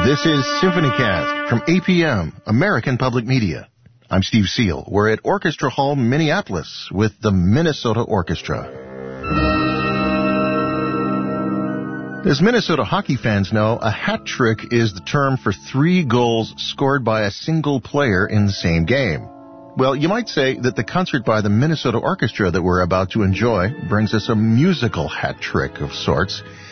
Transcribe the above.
This is SymphonyCast from APM, American Public Media. I'm Steve Seal. We're at Orchestra Hall, Minneapolis, with the Minnesota Orchestra. As Minnesota hockey fans know, a hat trick is the term for 3 goals scored by a single player in the same game. Well, you might say that the concert by the Minnesota Orchestra that we're about to enjoy brings us a musical hat trick of sorts.